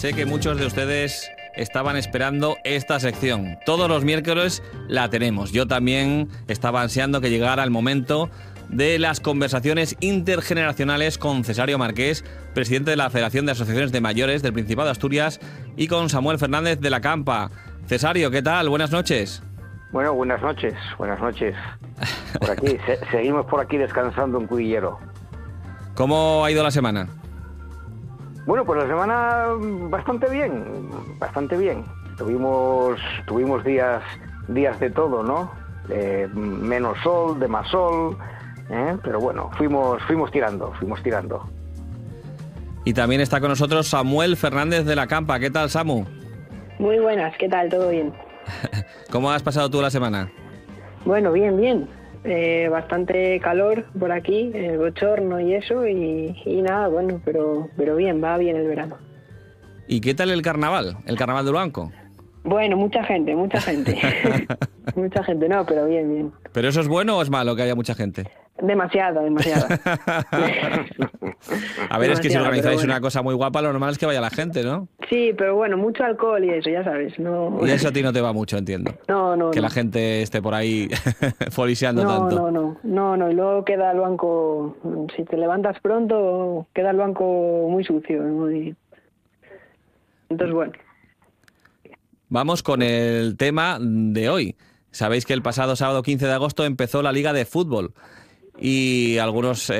sé que muchos de ustedes estaban esperando esta sección. Todos los miércoles la tenemos. Yo también estaba ansiando que llegara el momento de las conversaciones intergeneracionales con Cesario Marqués, presidente de la Federación de Asociaciones de Mayores del Principado de Asturias, y con Samuel Fernández de la Campa. Cesario, ¿qué tal? Buenas noches. Bueno, buenas noches. Por aquí, seguimos por aquí descansando en Cudillero. ¿Cómo ha ido la semana? Bueno, pues la semana bastante bien. Tuvimos días de todo, ¿no? Menos sol, de más sol, pero bueno, fuimos tirando. Y también está con nosotros Samuel Fernández de la Campa. ¿Qué tal, Samu? Muy buenas, ¿qué tal? ¿Todo bien? ¿Cómo has pasado tú la semana? Bueno, bien. Bastante calor por aquí, bochorno y eso, y nada, bueno, pero bien, va bien el verano. ¿Y qué tal el carnaval de Luanco? Bueno, mucha gente. Mucha gente, no, pero bien. ¿Pero eso es bueno o es malo que haya mucha gente? Demasiado. A ver, es que si organizáis bueno, una cosa muy guapa, lo normal es que vaya la gente, ¿no? Sí, pero bueno, mucho alcohol y eso, ya sabes, no... Y eso a ti no te va mucho, entiendo. No. Que la gente esté por ahí foliseando tanto. No, y luego queda el banco, si te levantas pronto, queda el banco muy sucio, ¿no? Entonces, bueno. Vamos con el tema de hoy. Sabéis que el pasado sábado 15 de agosto empezó la Liga de Fútbol y algunos